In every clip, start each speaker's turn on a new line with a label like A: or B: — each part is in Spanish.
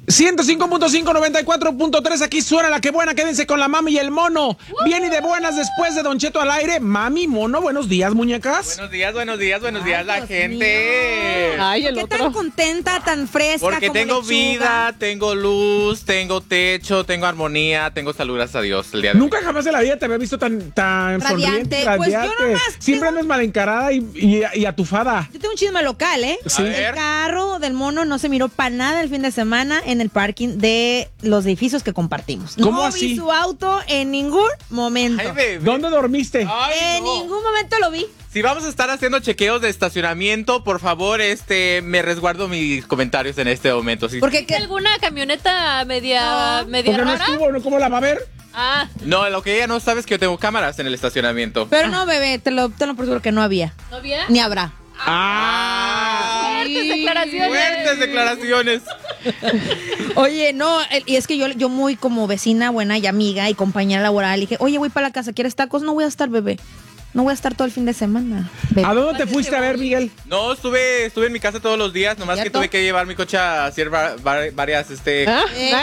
A: 105.5, 94.3, aquí suena la que buena, quédense con la mami y el mono. Bien y de buenas después de Don Cheto al aire. Mami, mono, buenos días, muñecas.
B: Buenos días la
C: Dios
B: gente.
C: mío.
D: Ay, el
C: ¿Por qué
D: otro.
C: tan contenta, tan fresca?
B: Porque
C: como
B: tengo
C: lechuga?
B: vida, tengo luz, tengo techo, tengo armonía, tengo salud, gracias a Dios, el día de hoy.
A: Nunca jamás en la vida te había visto tan
C: Radiante.
A: sonriente,
C: Pues yo
A: radiante.
C: nomás
A: Siempre andas mal encarada y atufada.
C: Yo tengo un chisme local, ¿eh?
A: Sí.
B: A
C: El
B: ver.
C: carro del mono no se miró para nada el fin de semana en el parking de los edificios que compartimos.
A: ¿Cómo
C: no
A: así?
C: vi su auto en ningún momento.
B: Ay, bebé.
A: ¿Dónde dormiste?
B: Ay,
C: En
B: no.
C: ningún momento lo vi.
B: Si vamos a estar haciendo chequeos de estacionamiento, por favor, me resguardo mis comentarios en este momento. Sí.
C: Porque
D: ¿Tiene alguna camioneta media
A: Porque no
D: rara?
A: estuvo, ¿no? ¿Cómo la va a ver?
D: Ah,
B: No, lo que ella no sabe es que yo tengo cámaras en el estacionamiento.
C: Pero no, bebé, te lo por seguro que no había.
D: ¿no había?
C: Ni habrá.
D: Fuertes declaraciones.
B: Fuertes declaraciones.
C: Oye, no, y es que yo muy como vecina buena y amiga y compañera laboral, dije, oye, voy para la casa, ¿quieres tacos? No voy a estar, bebé. No voy a estar todo el fin de semana. Bebé.
A: ¿A dónde te fuiste a ver, Miguel?
B: No, estuve en mi casa todos los días, nomás que
C: ¿Cierto?
B: tuve que llevar mi coche a hacer varias,
D: ¿Ah?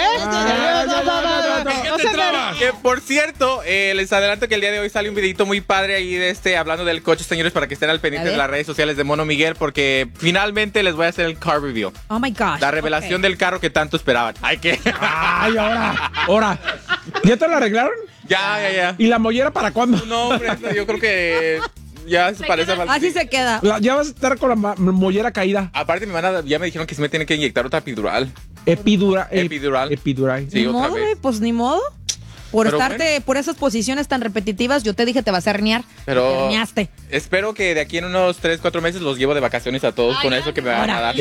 B: Que por cierto, les adelanto que el día de hoy sale un videito muy padre ahí de hablando del coche, señores, para que estén al pendiente
C: A
B: de
C: ver.
B: las redes sociales de Mono Miguel, porque finalmente les voy a hacer el car review.
C: Oh my gosh.
B: La revelación del carro que tanto esperaban. Ay, que
A: Ay, ahora. ¿Ya te lo arreglaron?
B: ya.
A: ¿Y la mollera para cuándo?
B: No, hombre, yo creo que ya se parece a
C: Así se queda.
A: Ya vas a estar con la mollera caída.
B: Aparte, ya me dijeron que sí me tienen que inyectar otra epidural.
A: Epidural.
B: Epidural. Sí,
C: Ni
B: otra
C: modo,
B: vez.
C: güey, pues ni modo. Por
B: Pero
C: estarte por esas posiciones tan repetitivas, yo te dije te vas a herniar.
B: Pero
C: Te herniaste.
B: espero que de aquí en unos 3-4 meses los llevo de vacaciones a todos con eso que me van a dar.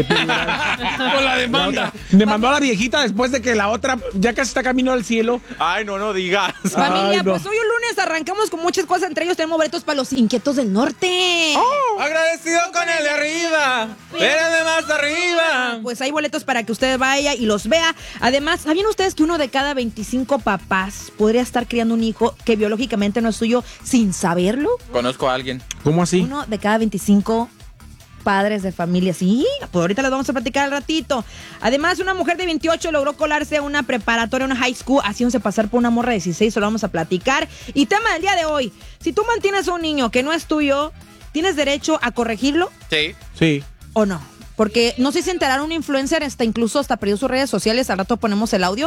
A: Con la demanda. Me mandó a la viejita después de que la otra ya casi está camino al cielo.
B: Ay, no digas.
C: Familia,
A: no.
C: pues hoy un lunes arrancamos con muchas cosas, entre ellos tenemos boletos para los inquietos del norte.
B: Agradecido con el de arriba, pero de más arriba.
C: Pues hay boletos para que usted vaya y los vea. Además, ¿sabían ustedes que uno de cada 25 papás podría estar criando un hijo que biológicamente no es suyo sin saberlo?
B: Conozco a alguien.
A: ¿Cómo así?
C: Uno de cada 25 padres de familia. Sí, pues ahorita les vamos a platicar al ratito. Además, una mujer de 28 logró colarse a una preparatoria, una high school, haciéndose pasar por una morra de 16. Se lo vamos a platicar. Y tema del día de hoy: si tú mantienes a un niño que no es tuyo, ¿tienes derecho a corregirlo
B: Sí.
A: Sí.
C: o no? Porque no sé si se enteraron, un influencer incluso hasta perdió sus redes sociales. Al rato ponemos el audio,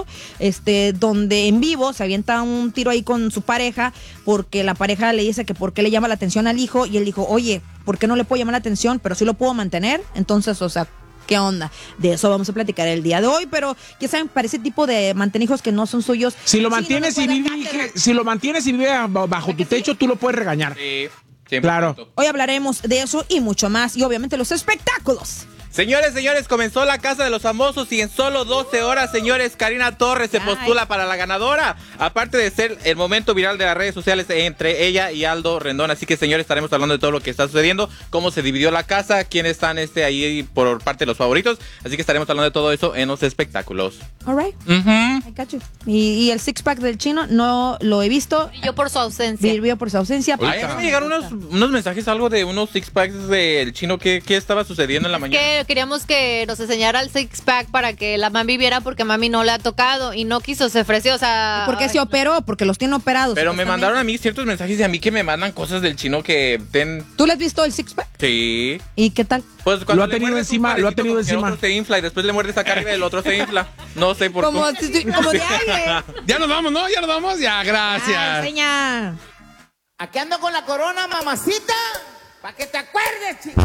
C: donde en vivo se avienta un tiro ahí con su pareja, porque la pareja le dice que por qué le llama la atención al hijo, y él dijo, oye, ¿por qué no le puedo llamar la atención, pero sí lo puedo mantener? Entonces, o sea, ¿qué onda? De eso vamos a platicar el día de hoy, pero ya saben, para ese tipo de mantenijos que no son suyos.
A: Si lo
C: sí,
A: mantienes
C: no
A: y
C: le puede
A: vive,
C: dar cátedra.
A: si lo mantienes y vive bajo tu techo, tú lo puedes regañar.
B: Sí. 100%.
A: Claro.
C: Hoy hablaremos de eso y mucho más, y obviamente los espectáculos.
B: Señores, comenzó la Casa de los Famosos y en solo 12 horas, señores, Karina Torres se postula para la ganadora. Aparte de ser el momento viral de las redes sociales entre ella y Aldo Rendón. Así que, señores, estaremos hablando de todo lo que está sucediendo, cómo se dividió la casa, quiénes están ahí por parte de los favoritos. Así que estaremos hablando de todo eso en los espectáculos.
C: All right.
B: Ujú.
C: I got you. Y el six-pack del chino no lo he visto.
D: yo por su ausencia.
C: Vivió por su ausencia.
B: Ay, a mí me llegaron unos mensajes, algo de unos six packs del chino. ¿Qué estaba sucediendo en la mañana?
D: Que queríamos que nos enseñara el six pack para que la mami viera, porque mami no le ha tocado y no quiso, se ofreció, o sea.
C: ¿Por qué se operó? Porque los tiene operados.
B: Pero me
C: supuestamente.
B: mandaron a mí ciertos mensajes y a mí que me mandan cosas del chino que
C: ¿Tú le has visto el six-pack?
B: Sí.
C: ¿Y qué tal?
B: Pues cuando
A: Lo ha
B: le
A: tenido
B: muerdes un
A: encima, lo ha
B: parecito,
A: tenido
B: como que el
A: encima.
B: otro se infla y después le muerdes acá arriba y el otro se infla. No sé por
C: Como
B: qué.
C: de aire.
E: Ya nos vamos, ¿no? Ya nos vamos. Ya, gracias.
C: Ah, enseña.
F: Aquí ando con la corona, mamacita, para que te acuerdes, chico.